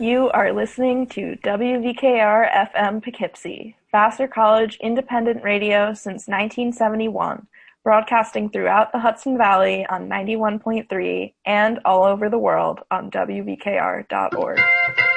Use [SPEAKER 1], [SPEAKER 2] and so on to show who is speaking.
[SPEAKER 1] You are listening to WVKR-FM Poughkeepsie, Vassar College independent radio since 1971, broadcasting throughout the Hudson Valley on 91.3 and all over the world on WVKR.org.